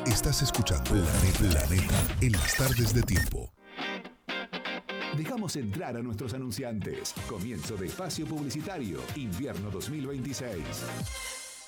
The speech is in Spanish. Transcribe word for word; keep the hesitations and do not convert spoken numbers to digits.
Estás escuchando Planeta, Planeta en las tardes de Tiempo. Dejamos entrar a nuestros anunciantes. Comienzo de espacio publicitario, invierno dos mil veintiséis.